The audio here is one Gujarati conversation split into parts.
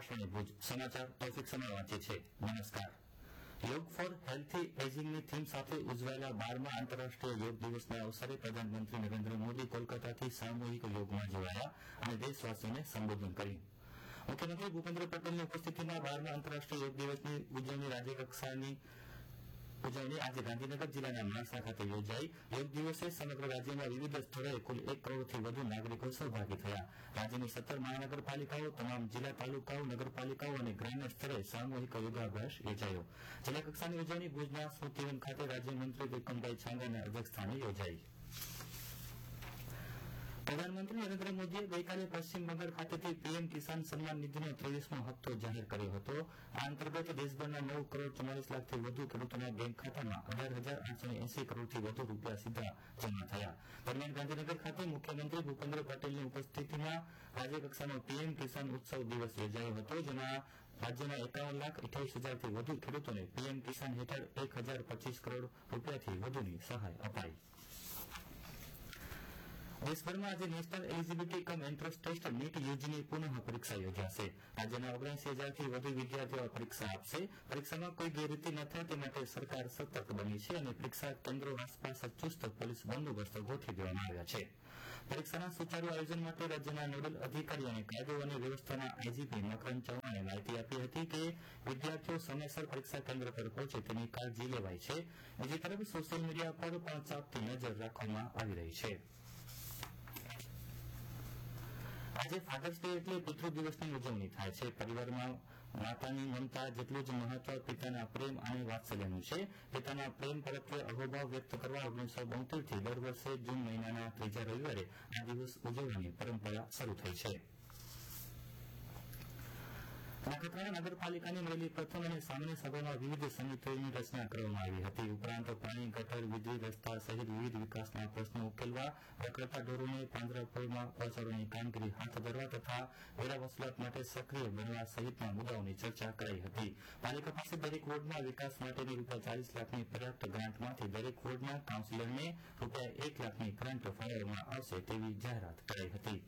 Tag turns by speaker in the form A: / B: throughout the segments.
A: આકાશવાણી ભુજ સમાચાર તૌફિક સમા વાંચે છે। નમસ્કાર। યોગ ફોર હેલ્થી એજિંગની થીમ સાથે ઉજવાયેલા 12મા આંતરરાષ્ટ્રીય યોગ દિવસના અવસરે પ્રધાનમંત્રી નરેન્દ્ર મોદી કોલકાતાથી સામૂહિક યોગમાં જોડાયા અને દેશવાસીઓને સંબોધન કર્યું। મુખ્યમંત્રી ભૂપેન્દ્ર પટેલની ઉપસ્થિતિમાં 12મા આંતરરાષ્ટ્રીય યોગ દિવસની ઉજવણી રાજ્યકક્ષાની આજે ગાંધીનગર જિલ્લાના માણસા ખાતે યોજાઈ। યોગ દિવસે સમગ્ર રાજ્યમાં વિવિધ સ્થળોએ કુલ 1 કરોડથી વધુ નાગરિકો સહભાગી થયા। રાજ્યની 17 મહાનગરપાલિકાઓ, તમામ જિલ્લા તાલુકાઓ, નગરપાલિકાઓ અને ગ્રામ્ય સ્તરે સામૂહિક યોગાભ્યાસ યોજાયો। જિલ્લા કક્ષાની ઉજવણી ભુજના સ્મૃતિવન ખાતે રાજ્યમંત્રી વિક્રમભાઈ છાંગાના અધ્યક્ષસ્થાને યોજાઈ। પ્રધાનમંત્રી નરેન્દ્ર મોદીએ ગઈકાલે પશ્ચિમ બંગાળ ખાતેથી પીએમ કિસાન સન્માન નિધિનો 23મો હપ્તો જાહેર કર્યો હતો। આ અંતર્ગત દેશભરના 9 કરોડ 44 લાખથી વધુ ખેડૂતોના બેંક ખાતામાં 18,880 કરોડથી વધુ રૂપિયા સીધા જમા થયા। દરમિયાન ગાંધીનગર ખાતે મુખ્યમંત્રી ભૂપેન્દ્ર પટેલની ઉપસ્થિતિમાં રાજ્યકક્ષાનો પીએમ કિસાન ઉત્સવ દિવસ યોજાયો હતો, જેમાં રાજ્યના 51,28,000થી વધુ ખેડૂતોને પીએમ કિસાન હેઠળ 1,025 કરોડ રૂપિયાથી વધુની સહાય અપાઈ। દેશભરમાં આજે નેશનલ એલિજિબિલિટી કમ એન્ટ્રન્સ ટેસ્ટ નીટ યુજીની પુનઃ પરીક્ષા યોજાશે। રાજ્યના 79,000થી વધુ વિદ્યાર્થીઓ આ પરીક્ષા આપશે। પરીક્ષામાં કોઈ ગેરરીતિ ન થાય તે માટે સરકાર સતર્ક બની છે અને પરીક્ષા કેન્દ્રો આસપાસ ચુસ્ત પોલીસ બંદોબસ્ત ગોઠવી દેવામાં આવ્યા છે। પરીક્ષાના સુચારુ આયોજન માટે રાજ્યના નોડલ અધિકારી અને કાયદો અને વ્યવસ્થાના આઈજીપી મકરંદ ચૌહાણે માહિતી આપી હતી કે વિદ્યાર્થીઓ સમયસર પરીક્ષા કેન્દ્ર પર પહોંચે તેની કાળજી લેવાઈ છે। બીજી તરફ સોશિયલ મીડિયા પર પણ ચાંપતી નજર રાખવામાં આવી રહી છે। આજે ફાધર્સ ડે એટલે પિતૃ દિવસની ઉજવણી થાય છે। પરિવારમાં માતાની મમતા જેટલું જ મહત્વ પિતાના પ્રેમ અને વાત્સલ્યનું છે। પિતાના પ્રેમ પ્રત્યે અહોભાવ વ્યક્ત કરવા 1972થી દર વર્ષે જૂન મહિનાના 3જા રવિવારે આ દિવસ ઉજવવાની પરંપરા શરૂ થઈ છે। નખત્રાણા નગરપાલિકાની મળેલી પ્રથમ અને સામાન્ય સભામાં વિવિધ સમિતિઓની રચના કરવામાં આવી હતી। ઉપરાંત પાણી, ગટર, વીજળી, રસ્તા સહિત વિવિધ વિકાસના પ્રશ્નો ઉકેલવા, રખડતા ઢોરોને પાંજરાપોળમાં પહોંચાડવાની કામગીરી હાથ ધરવા તથા વેરા વસૂલાત માટે સક્રિય બનવા સહિતના મુદ્દાઓની ચર્ચા કરાઈ હતી। પાલિકા પાસે દરેક વોર્ડના વિકાસ માટેની ₹40 લાખની પર્યાપ્ત ગ્રાન્ટમાંથી દરેક વોર્ડના કાઉન્સિલરને ₹1 લાખની ગ્રાન્ટ ફાળવવામાં આવશે તેવી જાહેરાત કરાઈ હતી।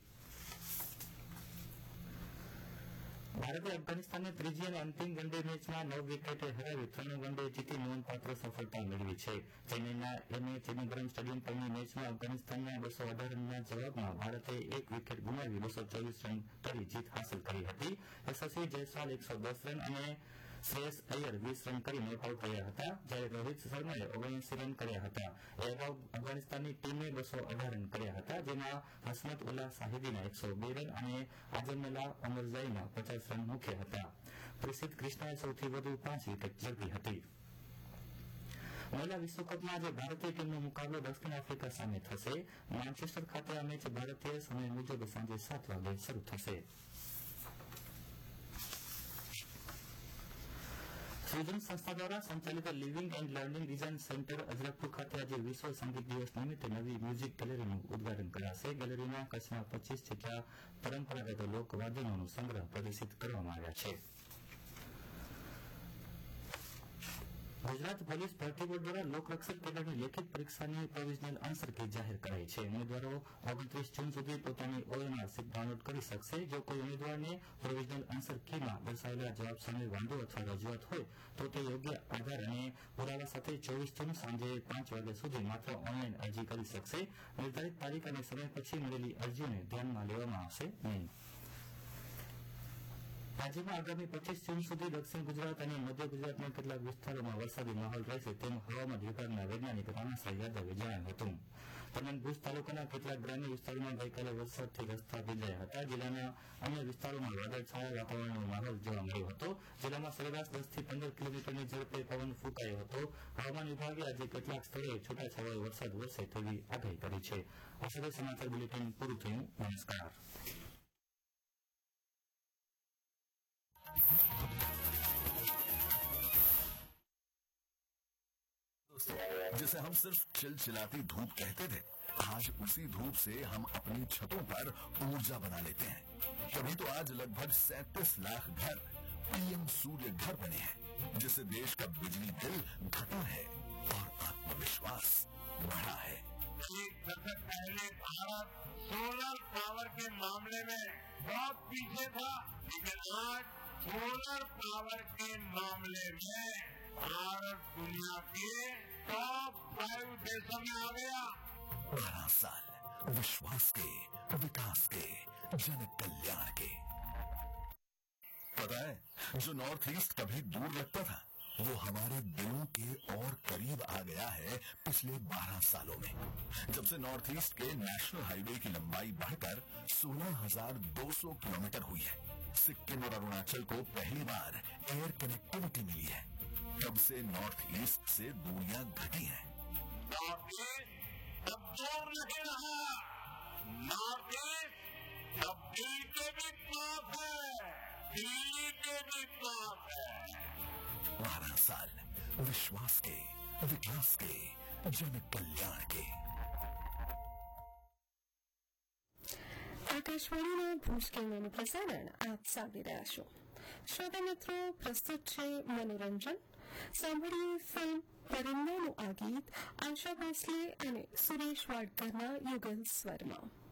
A: ભારતે અફઘાનિસ્તાનને ત્રીજી અને અંતિમ વન ડે મેચમાં 9 વિકેટે હરાવી 3 વન ડે જીતી નોંધપાત્ર સફળતા મેળવી છે। ચેન્નઈના એમએ ચિદમ્બરમ સ્ટેડિયમ પરની મેચમાં અફઘાનિસ્તાનના 218 રનના જવાબમાં ભારતે 1 વિકેટ ગુમાવી 224 રન કરી જીત હાંસલ કરી હતી। યશસ્વી જયસ્વાલ 110 રન અને શ્રેયસ અય્યર 20 રન કરી નોટ આઉટ થયા હતા, જ્યારે રોહિત શર્માએ 79 રન કર્યા હતા। એ અગાઉ અફઘાનિસ્તાનની ટીમે 218 રન કર્યા હતા, જેમાં હસમત ઉલ્લાહ સાહિદીના 102 રન અને આઝમુલ્લાહ ઓમરઝાઈના 50 રન મુખ્ય હતા। પ્રસિદ્ધ ક્રિષ્નાએ સૌથી વધુ 5 વિકેટ ઝડપી હતી। મહિલા વિશ્વકપમાં આજે ભારતીય ટીમનો મુકાબલો દક્ષિણ આફ્રિકા સામે થશે। માન્ચેસ્ટર ખાતે આ મેચ ભારતીય સમય મુજબ સાંજે 7 વાગે શરૂ થશે। સૃજન સંસ્થા દ્વારા સંચાલિત living and learning design centre Ajrakhpur ખાતે આજે વિશ્વ સંગીત દિવસ નિમિત્તે નવી મ્યુઝિક ગેલેરીનું ઉદઘાટન કરાશે। ગેલેરીમાં કચ્છના 25 જેટલા પરંપરાગત લોકવાદ્યોનો સંગ્રહ પ્રદર્શિત કરવામાં આવ્યા છે। ગુજરાત પોલીસ ભરતી બોર્ડ દ્વારા લોકરક્ષક કેડરની લેખિત પરીક્ષાની પ્રોવિઝનલ આન્સર કી જાહેર કરાઈ છે। ઉમેદવારો 29 જૂન સુધી પોતાની OMR શીટ ડાઉનલોડ કરી શકશે। જો કોઈ ઉમેદવારને પ્રોવિઝનલ આન્સર કીમાં દર્શાવેલા જવાબ સામે વાંધો અથવા રજૂઆત હોય તો તે યોગ્ય આધાર અને પુરાવા સાથે 24 જૂન સાંજે 5 વાગ્યા સુધી માત્ર ઓનલાઈન અરજી કરી શકશે। નિર્ધારિત તારીખ અને સમય પછી મળેલી અરજીઓને ધ્યાનમાં લેવામાં આવશે નહીં। રાજ્યમાં આગામી 25 જૂન સુધી દક્ષિણ ગુજરાત અને મધ્ય ગુજરાતના કેટલાક વિસ્તારોમાં વરસાદી માહોલ રહેશે તેમ હવામાન વિભાગના વૈજ્ઞાનિક રામાસા યાદવે જણાવ્યું હતું। દરમિયાન ભુજ તાલુકાના કેટલાક ગ્રામ્ય વિસ્તારોમાં ગઈકાલે વરસાદથી રસ્તા ભીંજાયા હતા। જિલ્લાના અન્ય વિસ્તારોમાં વાદળછાયા વાતાવરણનો માહોલ જોવા મળ્યો હતો। જિલ્લામાં સરેરાશ 10 થી 15 કિલોમીટરની ઝડપે પવન ફૂંકાયો હતો। હવામાન વિભાગે આજે કેટલાક સ્થળોએ છૂટાછવાયો વરસાદ વરસે તેવી આગાહી કરી છે। આ સાથે સમાચાર બુલેટિન પૂરું થયું। નમસ્કાર।
B: जिसे हम सिर्फ चिलचिलाती धूप कहते थे, आज उसी धूप से हम अपनी छतों पर ऊर्जा बना लेते हैं। तभी तो आज लगभग 37 लाख घर पीएम सूर्य घर बने हैं, जिससे देश का बिजली बिल घटा है और आत्मविश्वास बढ़ा है।
C: एक दशक पहले भारत सोलर पावर के मामले में बहुत पीछे था, लेकिन आज सोलर पावर के मामले में भारत दुनिया के टॉप 5 देशों में आ गया।
B: 12 साल विश्वास के, विकास के, जन कल्याण के। पता है, जो नॉर्थ ईस्ट कभी दूर लगता था वो हमारे दिलों के और करीब आ गया है पिछले 12 सालों में, जब से नॉर्थ ईस्ट के नेशनल हाईवे की लंबाई बढ़कर 16,200 किलोमीटर हुई है। सिक्किम और अरुणाचल को पहली बार एयर कनेक्टिविटी मिली है। तब से नॉर्थ ईस्ट से दूरियां घटी हैं।
C: नॉर्थ ईस्ट अब दूर नहीं रहा, नॉर्थ ईस्ट अब दिल के भी पास है, दिल्ली के भी पास है।
B: 12 साल विश्वास के, विकास के, जन कल्याण के।
D: આકાશવાણીના ભુજ કેન્દ્રનું પ્રસારણ આપ સાંભળી રહ્યા છો. શ્રોતા મિત્રો, પ્રસ્તુત છે મનોરંજન. સાંભળીએ ફિલ્મ પરિંદાનું આ ગીત આશા ભોસલે અને સુરેશ વાડકરના યુગલ સ્વરમાં.